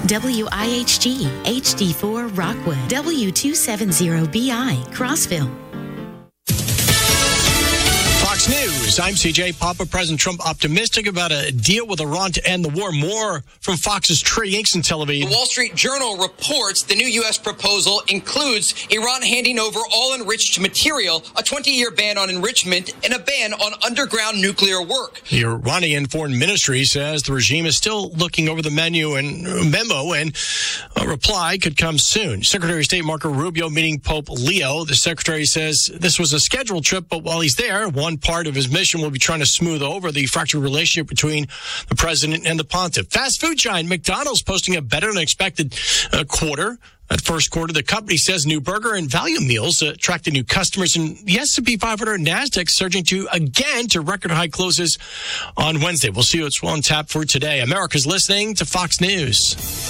WIHG HD4 Rockwood, W270BI Crossville. Fox News, I'm CJ Papa. President Trump optimistic about a deal with Iran to end the war. More from Fox's Trey Yanks in Tel Aviv. The Wall Street Journal reports the new U.S. proposal includes Iran handing over all enriched material, a 20-year ban on enrichment, and a ban on underground nuclear work. The Iranian Foreign Ministry says the regime is still looking over the memo and a reply could come soon. Secretary of State Marco Rubio meeting Pope Leo. The secretary says this was a scheduled trip, but while he's there, one part of his mission will be trying to smooth over the fractured relationship between the president and the pontiff. Fast food giant McDonald's posting a better than expected quarter. That first quarter, the company says new burger and value meals attracted new customers, and the S&P 500 and NASDAQ surging to record high closes on Wednesday. We'll see what's on tap for today. America's listening to Fox News.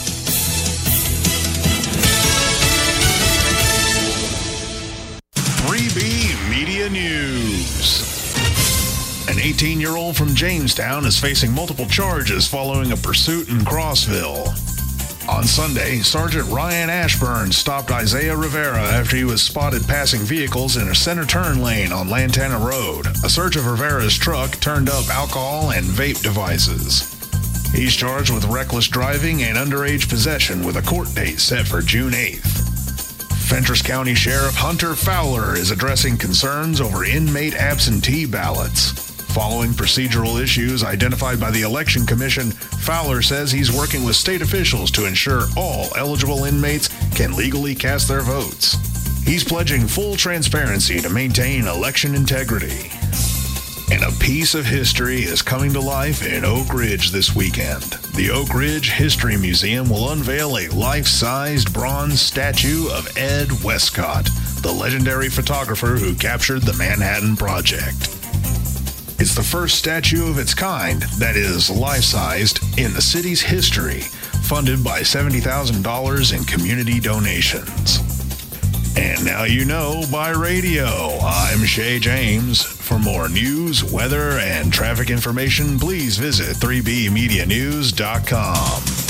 3B Media News. An 18-year-old from Jamestown is facing multiple charges following a pursuit in Crossville. On Sunday, Sergeant Ryan Ashburn stopped Isaiah Rivera after he was spotted passing vehicles in a center turn lane on Lantana Road. A search of Rivera's truck turned up alcohol and vape devices. He's charged with reckless driving and underage possession with a court date set for June 8th. Fentress County Sheriff Hunter Fowler is addressing concerns over inmate absentee ballots. Following procedural issues identified by the Election Commission, Fowler says he's working with state officials to ensure all eligible inmates can legally cast their votes. He's pledging full transparency to maintain election integrity. And a piece of history is coming to life in Oak Ridge this weekend. The Oak Ridge History Museum will unveil a life-sized bronze statue of Ed Westcott, the legendary photographer who captured the Manhattan Project. It's the first statue of its kind that is life-sized in the city's history, funded by $70,000 in community donations. And now you know by radio. I'm Shay James. For more news, weather, and traffic information, please visit 3bmedianews.com.